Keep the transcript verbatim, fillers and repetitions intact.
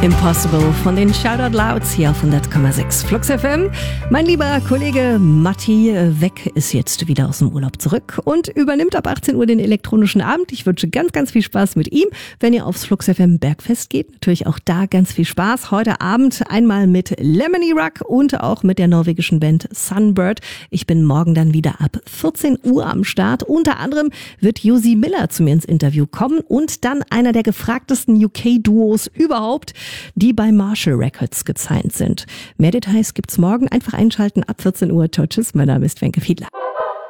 Impossible von den Shoutout Louds hier auf hundert Komma sechs Flux F M. Mein lieber Kollege Matti Weck ist jetzt wieder aus dem Urlaub zurück und übernimmt ab achtzehn Uhr den elektronischen Abend. Ich wünsche ganz, ganz viel Spaß mit ihm, wenn ihr aufs Flux F M Bergfest geht. Natürlich auch da ganz viel Spaß. Heute Abend einmal mit Lemony Ruck und auch mit der norwegischen Band Sunbird. Ich bin morgen dann wieder ab vierzehn Uhr am Start. Unter anderem wird Josie Miller zu mir ins Interview kommen und dann einer der gefragtesten U K-Duos überhaupt, die bei Marshall Records gesigned sind. Mehr Details gibt's morgen. Einfach einschalten ab vierzehn Uhr. Ciao, tschüss. Mein Name ist Wenke Fiedler.